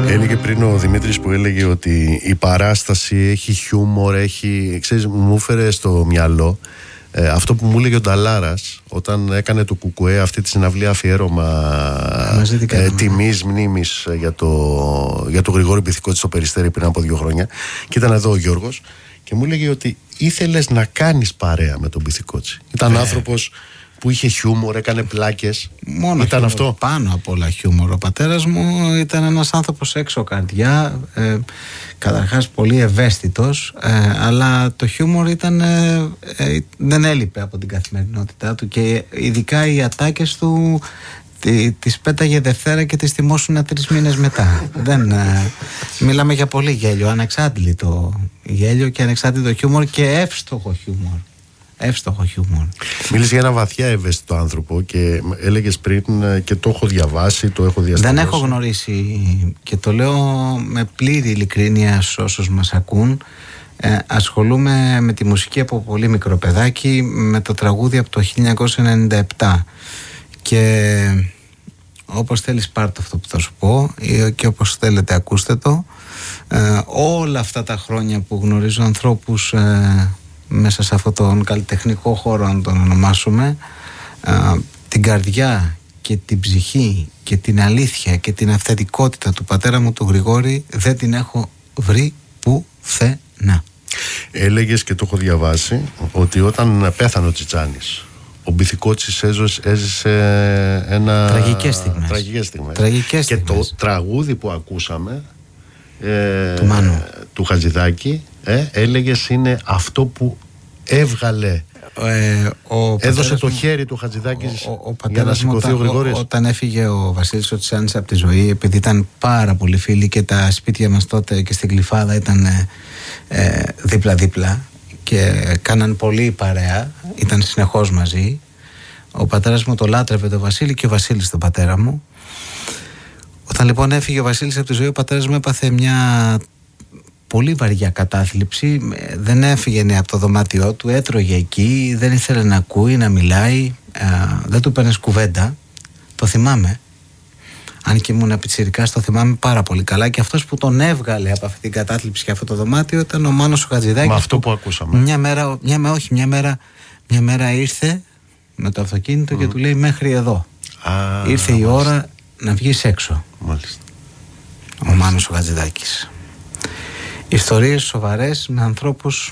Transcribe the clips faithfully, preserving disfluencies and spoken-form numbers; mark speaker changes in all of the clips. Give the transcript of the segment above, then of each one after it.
Speaker 1: Έλεγε πριν ο Δημήτρης που έλεγε ότι η παράσταση έχει χιούμορ, έχει, ξέρεις, μου έφερε στο μυαλό ε, αυτό που μου έλεγε ο Νταλάρας όταν έκανε το Κουκουέ αυτή τη συναυλία αφιέρωμα ε, τιμής, μνήμης για το, για το Γρηγόρη Μπιθικότσι στο Περιστέρι πριν από δύο χρόνια, και ήταν εδώ ο Γιώργος και μου έλεγε ότι ήθελες να κάνεις παρέα με τον Μπιθικότσι. Ήταν ε. άνθρωπος που είχε χιούμορ, έκανε πλάκες.
Speaker 2: Μόνο
Speaker 1: ήταν
Speaker 2: χιούμορ,
Speaker 1: αυτό.
Speaker 2: Πάνω απ' όλα χιούμορ. Ο πατέρας μου ήταν ένας άνθρωπος έξω καρδιά, ε, καταρχάς πολύ ευαίσθητος, ε, αλλά το χιούμορ ήταν, ε, ε, δεν έλειπε από την καθημερινότητά του, και ειδικά οι ατάκες του τι, τις πέταγε Δευτέρα και τις τιμώσουν τρεις μήνες μετά. δεν, ε, μιλάμε για πολύ γέλιο, ανεξάντλητο γέλιο και ανεξάντλητο χιούμορ και εύστοχο χιούμορ. Εύστοχο χιούμορ.
Speaker 1: Μίλησε για ένα βαθιά ευαίσθητο άνθρωπο και έλεγες πριν, και το έχω διαβάσει, το έχω διασταυρώσει.
Speaker 2: Δεν έχω γνωρίσει, και το λέω με πλήρη ειλικρίνεια σε όσους μας ακούν, ε, ασχολούμαι με τη μουσική από πολύ μικρό παιδάκι, με το τραγούδι από το χίλια εννιακόσια ενενήντα επτά, και όπως θέλεις πάρ' το αυτό που θα σου πω, και όπως θέλετε ακούστε το. ε, όλα αυτά τα χρόνια που γνωρίζω ανθρώπους ε, μέσα σε αυτόν τον καλλιτεχνικό χώρο, να τον ονομάσουμε, α, την καρδιά και την ψυχή και την αλήθεια και την αυθεντικότητα του πατέρα μου του Γρηγόρη δεν την έχω βρει πουθενά.
Speaker 1: Έλεγες, και το έχω διαβάσει, ότι όταν πέθανε ο Τσιτσάνης, ο Μπιθικότσης έζησε ένα...
Speaker 2: Τραγικές στιγμές.
Speaker 1: Τραγικές στιγμές.
Speaker 2: Τραγικές
Speaker 1: και
Speaker 2: στιγμές.
Speaker 1: το τραγούδι που ακούσαμε ε,
Speaker 2: του Μάνου,
Speaker 1: του Χατζηδάκη, ε, έλεγες είναι αυτό που έβγαλε, ε, ο έδωσε το μου, χέρι του Χατζηδάκης ο, ο, ο για να σηκωθεί ο Γρηγόρης.
Speaker 2: Ό, όταν έφυγε ο Βασίλης ο Τσιτσάνης από τη ζωή, επειδή ήταν πάρα πολύ φίλοι και τα σπίτια μας τότε και στην Γλυφάδα ήταν ε, δίπλα-δίπλα και κάναν πολύ παρέα, ήταν συνεχώς μαζί. Ο πατέρας μου το λάτρευε το Βασίλη και ο Βασίλης τον πατέρα μου. Όταν λοιπόν έφυγε ο Βασίλης από τη ζωή, ο πατέρας μου έπαθε μια πολύ βαριά κατάθλιψη. Δεν έφυγε από το δωμάτιό του, έτρωγε εκεί, δεν ήθελε να ακούει, να μιλάει, α, δεν του παίρνες κουβέντα. Το θυμάμαι. Αν και ήμουν πιτσιρικάς, το θυμάμαι πάρα πολύ καλά. Και αυτός που τον έβγαλε από αυτή την κατάθλιψη και αυτό το δωμάτιο ήταν ο Μάνος ο Χατζηδάκης.
Speaker 1: Με αυτό που, που ακούσαμε.
Speaker 2: Μια μέρα, μια, όχι, μια μέρα, μια μέρα ήρθε με το αυτοκίνητο mm. και του λέει μέχρι εδώ.
Speaker 1: Α,
Speaker 2: ήρθε η ώρα να βγεις έξω.
Speaker 1: Μάλιστα.
Speaker 2: Ο Μάλιστα. Μάνος ο Χατζηδάκης. Ιστορίες σοβαρές με ανθρώπους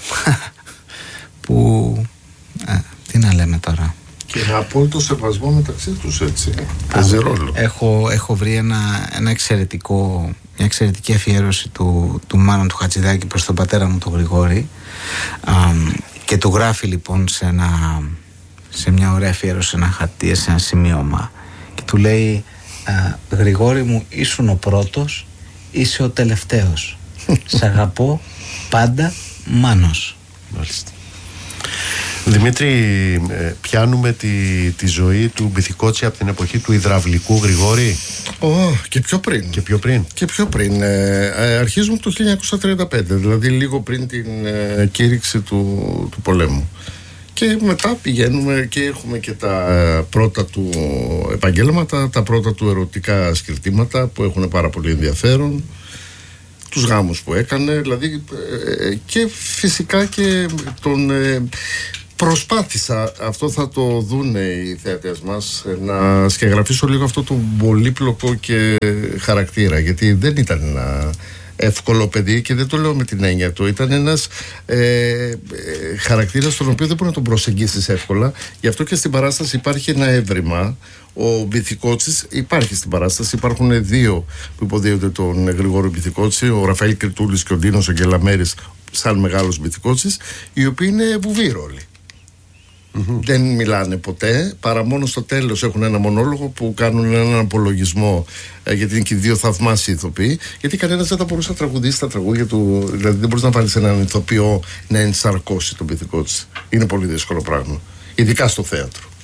Speaker 2: που ε, τι να λέμε τώρα.
Speaker 3: Και με απόλυτο σεβασμό μεταξύ τους, έτσι. Παίζει ρόλο.
Speaker 2: Έχω, έχω βρει ένα, ένα εξαιρετικό, μια εξαιρετική αφιέρωση του, του Μάνου του Χατζηδάκη προς τον πατέρα μου τον Γρηγόρη, α, και του γράφει λοιπόν σε, ένα, σε μια ωραία αφιέρωση, σε ένα χαρτί, σε ένα σημείωμα, και του λέει α, Γρηγόρη μου, ήσουν ο πρώτος, είσαι ο τελευταίος. Σ' αγαπώ πάντα, Μάνος.
Speaker 1: Μάλιστα. Δημήτρη, πιάνουμε τη, τη ζωή του Μπιθικότσι από την εποχή του υδραυλικού Γρηγόρη.
Speaker 3: Oh, και πιο πριν.
Speaker 1: Και πιο πριν.
Speaker 3: Και πιο πριν. Ε, ε, αρχίζουμε το χίλια εννιακόσια τριάντα πέντε, δηλαδή λίγο πριν την ε, κήρυξη του, του πολέμου. Και μετά πηγαίνουμε και έχουμε και τα ε, πρώτα του επαγγέλματα, τα πρώτα του ερωτικά σκυρτήματα που έχουν πάρα πολύ ενδιαφέρον. Τους γάμους που έκανε, δηλαδή, ε, και φυσικά και τον ε, προσπάθησα, αυτό θα το δούνε οι θεατές μας, να σκεγγραφίσω λίγο αυτό το πολύπλοκο και χαρακτήρα, γιατί δεν ήταν ένα εύκολο παιδί, και δεν το λέω με την έννοια του, ήταν ένας ε, ε, χαρακτήρας τον οποίο δεν μπορεί να τον προσεγγίσεις εύκολα. Γι' αυτό και στην παράσταση υπάρχει ένα έβριμα. Ο Μπιθικότσης υπάρχει στην παράσταση. Υπάρχουν δύο που υποδίονται τον Γρηγόριο Μπιθικότση, ο Ραφαήλ Κρητούλης και ο Ντίνος Αγγελαμέρης, σαν μεγάλος Μπιθικότσης, οι οποίοι είναι βουβοί ρόλοι. Mm-hmm. Δεν μιλάνε ποτέ, παρά μόνο στο τέλος έχουν ένα μονόλογο που κάνουν έναν απολογισμό, ε, γιατί είναι και οι δύο θαυμάσιοι ηθοποιοί, γιατί κανένας δεν θα μπορούσε να τραγουδήσει τα τραγούδια του. Δηλαδή δεν μπορείς να βάλεις έναν ηθοποιό να ενσαρκώσει τον Μπιθικότση. Είναι πολύ δύσκολο πράγμα, ειδικά στο θέατρο.